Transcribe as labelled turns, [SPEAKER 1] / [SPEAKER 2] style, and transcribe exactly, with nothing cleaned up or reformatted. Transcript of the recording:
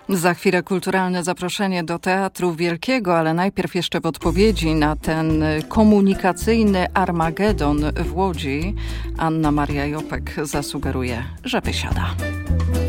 [SPEAKER 1] Za chwilę kulturalne zaproszenie do Teatru Wielkiego, ale najpierw jeszcze w odpowiedzi na ten komunikacyjny Armagedon w Łodzi Anna Maria Jopek zasugeruje, że wysiada.